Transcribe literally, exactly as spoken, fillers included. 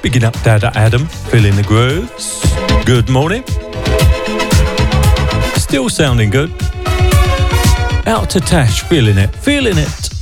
Bigging up Dada Adam, feeling the grooves. Good morning. Still sounding good. Out to Tash, feeling it, feeling it.